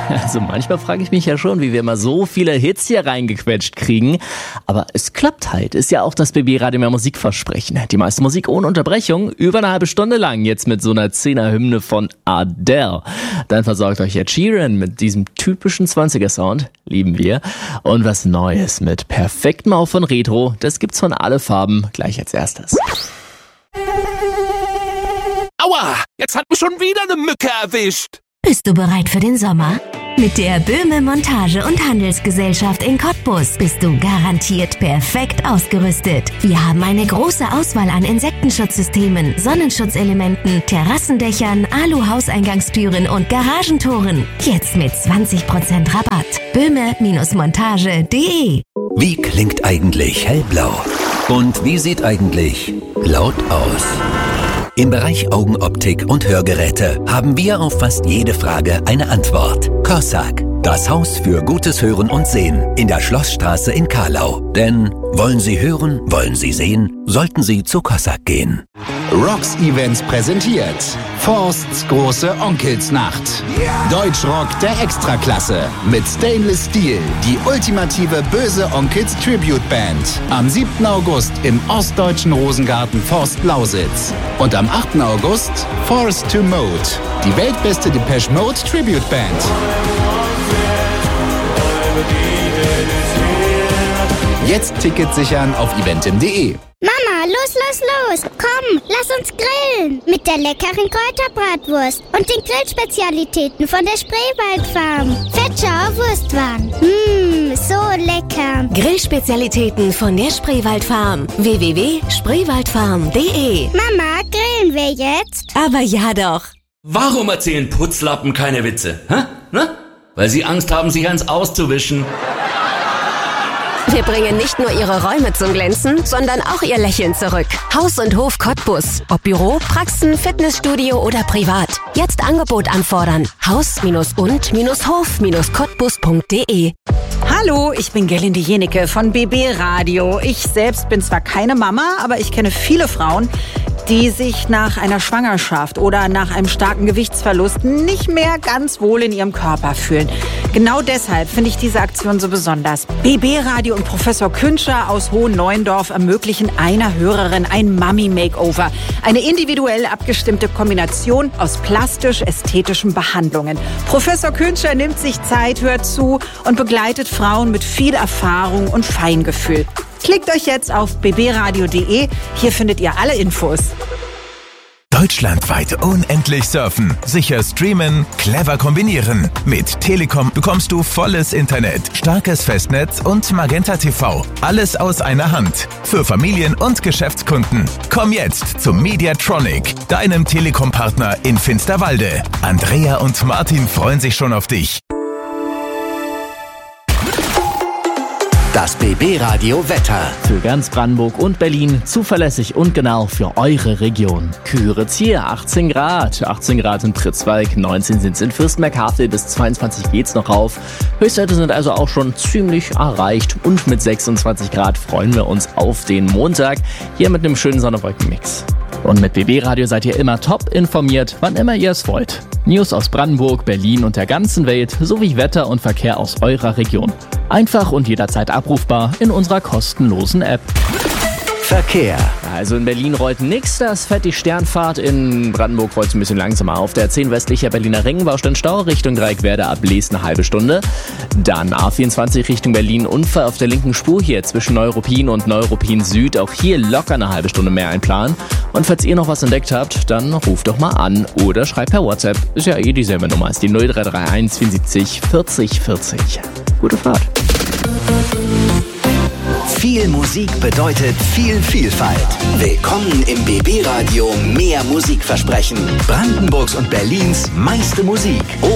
Also manchmal frage ich mich ja schon, wie wir immer so viele Hits hier reingequetscht kriegen. Aber es klappt halt. Ist ja auch das BB-Radio mehr Musikversprechen. Die meiste Musik ohne Unterbrechung, über eine halbe Stunde lang. Jetzt mit so einer 10er-Hymne von Adele. Dann versorgt euch Ed Sheeran mit diesem typischen 20er-Sound. Lieben wir. Und was Neues mit perfektem Auf von Retro. Das gibt's von alle Farben. Gleich als erstes. Aua! Jetzt hat mich schon wieder eine Mücke erwischt. Bist du bereit für den Sommer? Mit der Böhme Montage- und Handelsgesellschaft in Cottbus bist du garantiert perfekt ausgerüstet. Wir haben eine große Auswahl an Insektenschutzsystemen, Sonnenschutzelementen, Terrassendächern, Alu-Hauseingangstüren und Garagentoren. Jetzt mit 20% Rabatt. Böhme-montage.de. Wie klingt eigentlich hellblau? Und wie sieht eigentlich laut aus? Im Bereich Augenoptik und Hörgeräte haben wir auf fast jede Frage eine Antwort. Cossack, das Haus für gutes Hören und Sehen in der Schlossstraße in Carlau. Denn wollen Sie hören, wollen Sie sehen, sollten Sie zu Cossack gehen. Rocks Events präsentiert Forsts große Onkelsnacht. Deutschrock der Extraklasse mit Stainless Steel, die ultimative böse Onkels Tribute Band. Am 7. August im ostdeutschen Rosengarten Forst Lausitz. Und am 8. August Forced to Mode, die weltbeste Depeche Mode Tribute Band. Jetzt Tickets sichern auf eventim.de. Mama, los! Komm, lass uns grillen. Mit der leckeren Kräuterbratwurst und den Grillspezialitäten von der Spreewaldfarm. Fetschauer Wurstwaren. So lecker. Grillspezialitäten von der Spreewaldfarm. www.spreewaldfarm.de. Mama, grillen wir jetzt? Aber ja doch. Warum erzählen Putzlappen keine Witze? Hä? Ne? Weil sie Angst haben, sich eins auszuwischen. Wir bringen nicht nur Ihre Räume zum Glänzen, sondern auch Ihr Lächeln zurück. Haus und Hof Cottbus. Ob Büro, Praxen, Fitnessstudio oder privat. Jetzt Angebot anfordern. Haus-und-Hof-Cottbus.de. Hallo, ich bin Gerlinde Jenecke von BB Radio. Ich selbst bin zwar keine Mama, aber ich kenne viele Frauen, die sich nach einer Schwangerschaft oder nach einem starken Gewichtsverlust nicht mehr ganz wohl in ihrem Körper fühlen. Genau deshalb finde ich diese Aktion so besonders. BB Radio und Professor Künscher aus Hohenneuendorf ermöglichen einer Hörerin ein Mummy-Makeover. Eine individuell abgestimmte Kombination aus plastisch-ästhetischen Behandlungen. Professor Künscher nimmt sich Zeit, hört zu und begleitet Frauen mit viel Erfahrung und Feingefühl. Klickt euch jetzt auf bbradio.de. Hier findet ihr alle Infos. Deutschlandweit unendlich surfen, sicher streamen, clever kombinieren. Mit Telekom bekommst du volles Internet, starkes Festnetz und Magenta TV. Alles aus einer Hand. Für Familien und Geschäftskunden. Komm jetzt zum Mediatronic, deinem Telekom-Partner in Finsterwalde. Andrea und Martin freuen sich schon auf dich. Das BB Radio Wetter. Für ganz Brandenburg und Berlin zuverlässig und genau für eure Region. Küritz hier, 18 Grad. 18 Grad in Pritzwalk, 19 sind es in Fürstenberg-Havel, bis 22 geht's noch rauf. Höchstwerte sind also auch schon ziemlich erreicht. Und mit 26 Grad freuen wir uns auf den Montag. Hier mit einem schönen Sonne-Wolken-Mix. Und mit BB Radio seid ihr immer top informiert, wann immer ihr es wollt. News aus Brandenburg, Berlin und der ganzen Welt sowie Wetter und Verkehr aus eurer Region. Einfach und jederzeit abrufbar in unserer kostenlosen App. Verkehr. Also in Berlin rollt nix, das fährt die Sternfahrt. In Brandenburg rollt es ein bisschen langsamer. Auf der 10 westlicher Berliner Ring Baustein-Stau Richtung Dreieckwerde ab Lees eine halbe Stunde. Dann A24 Richtung Berlin, Unfall auf der linken Spur hier zwischen Neuruppin und Neuruppin Süd. Auch hier locker eine halbe Stunde mehr einplanen. Und falls ihr noch was entdeckt habt, dann ruft doch mal an oder schreibt per WhatsApp. Ist ja dieselbe Nummer, ist die 0331 74 40 40. Gute Fahrt. Viel Musik bedeutet viel Vielfalt. Willkommen im BB Radio Mehr Musikversprechen. Brandenburgs und Berlins meiste Musik.